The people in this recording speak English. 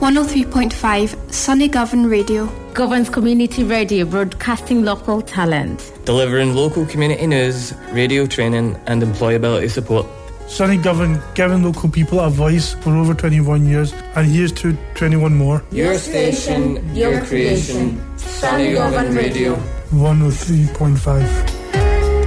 103.5 Sunny Govan Radio. Govan's community radio, broadcasting local talent. Delivering local community news, radio training and employability support. Sunny Govan, giving local people a voice for over 21 years, and here's to 21 more. Your station, your creation, Sunny Govan Radio. 103.5.